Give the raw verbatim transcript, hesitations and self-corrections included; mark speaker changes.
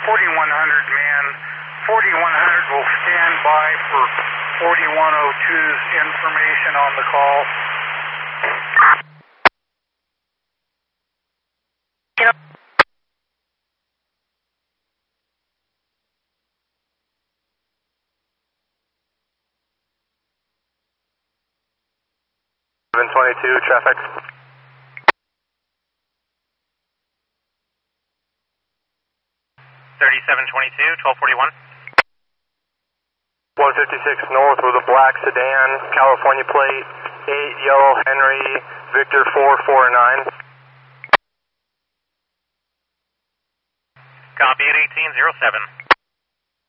Speaker 1: forty-one hundred, man. forty-one hundred will stand by for forty-one oh two's information on the call.
Speaker 2: seven twenty-two, traffic.
Speaker 3: thirty-seven twenty-two, twelve forty-one.
Speaker 2: one fifty-six north with a black sedan, California plate, eight Yellow Henry, Victor four four nine.
Speaker 3: Copy at eighteen oh seven.